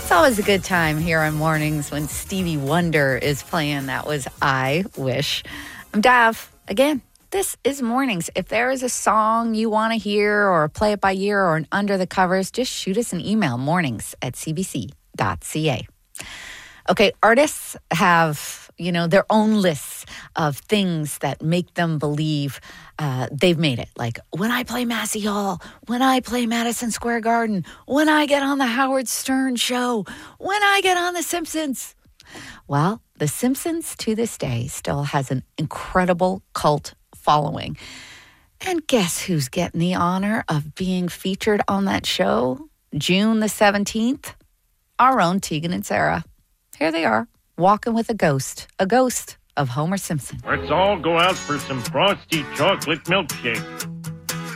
It's always a good time here on mornings when Stevie Wonder is playing. That was I Wish. I'm Dav. Again, this is Mornings. If there is a song you want to hear or play it by ear or an under the covers, just shoot us an email, mornings@cbc.ca. Okay, artists have, their own lists of things that make them believe they've made it. Like, when I play Massey Hall, when I play Madison Square Garden, when I get on the Howard Stern show, when I get on The Simpsons. Well, The Simpsons to this day still has an incredible cult following. And guess who's getting the honor of being featured on that show? June the 17th, our own Tegan and Sarah. Here they are, walking with a ghost of Homer Simpson. Let's all go out for some frosty chocolate milkshake.